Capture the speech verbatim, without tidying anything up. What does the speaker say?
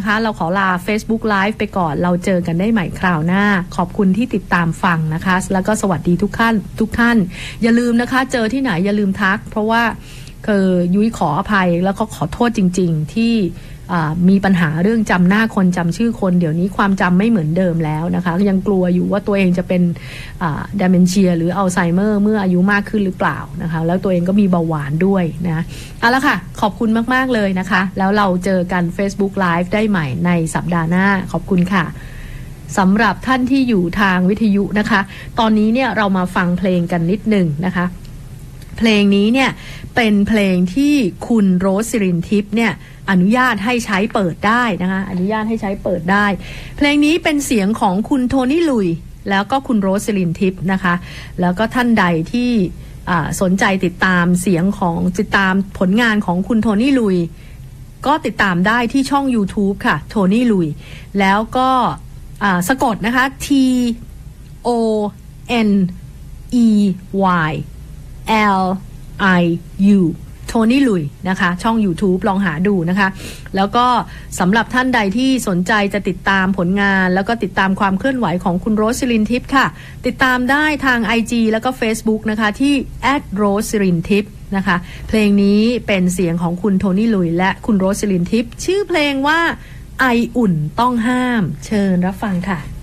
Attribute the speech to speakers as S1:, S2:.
S1: นะคะเราขอลา Facebook Live ไปก่อนเราเจอกันได้ใหม่คราวหน้าขอบคุณที่ติดตามฟังนะคะแล้วก็สวัสดีทุกท่านทุกท่านอย่าลืมนะคะเจอที่ไหนอย่าลืมทักเพราะว่าคือยุ้ยขออภัยแล้วก็ขอโทษจริงๆที่มีปัญหาเรื่องจำหน้าคนจำชื่อคนเดี๋ยวนี้ความจำไม่เหมือนเดิมแล้วนะคะยังกลัวอยู่ว่าตัวเองจะเป็นเดเมนเชียหรืออัลไซเมอร์เมื่ออายุมากขึ้นหรือเปล่านะคะแล้วตัวเองก็มีเบาหวานด้วยนะเอาละค่ะขอบคุณมากๆเลยนะคะแล้วเราเจอกัน Facebook Live ได้ใหม่ในสัปดาห์หน้าขอบคุณค่ะสำหรับท่านที่อยู่ทางวิทยุนะคะตอนนี้เนี่ยเรามาฟังเพลงกันนิดหนึ่งนะคะเพลงนี้เนี่ยเป็นเพลงที่คุณโรสศิรินทิพย์เนี่ยอนุญาตให้ใช้เปิดได้นะคะอนุญาตให้ใช้เปิดได้เพลงนี้เป็นเสียงของคุณโทนี่ลุยแล้วก็คุณโรสศิรินทิพย์นะคะแล้วก็ท่านใดที่สนใจติดตามเสียงของติดตามผลงานของคุณโทนี่ลุยก็ติดตามได้ที่ช่อง YouTube ค่ะโทนี่ลุยแล้วก็สะกดนะคะ T O N E Y L I U โทนี่ลุยนะคะช่อง YouTube ลองหาดูนะคะแล้วก็สำหรับท่านใดที่สนใจจะติดตามผลงานแล้วก็ติดตามความเคลื่อนไหวของคุณโรสศิรินทิพย์ค่ะติดตามได้ทาง ไอ จี แล้วก็ Facebook นะคะที่ แอท โรสศิรินทิพย์นะคะเพลงนี้เป็นเสียงของคุณโทนี่ลุยและคุณโรสศิรินทิพย์ชื่อเพลงว่าไออุ่นต้องห้ามเชิญรับฟังค่ะ